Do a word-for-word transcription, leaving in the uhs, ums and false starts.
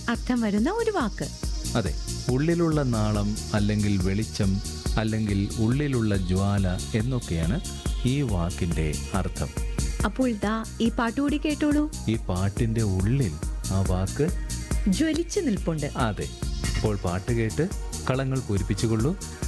അർത്ഥം വരുന്ന ഒരു വാക്ക്. അതെ, ഉള്ളിലുള്ള നാളം അല്ലെങ്കിൽ വെളിച്ചം അല്ലെങ്കിൽ ഉള്ളിലുള്ള ജ്വാല എന്നൊക്കെയാണ് ഈ വാക്കിന്റെ അർത്ഥം. അപ്പോൾ ദാ ഈ പാട്ടുകൂടി കേട്ടോളൂ. ഈ പാട്ടിന്റെ ഉള്ളിൽ ആ വാക്ക് ജ്വലിച്ചു നിൽപ്പുണ്ട്. അതെ. അപ്പോൾ പാട്ട് കേട്ട് കളങ്ങൾ പൂരിപ്പിച്ചുകൊള്ളൂ.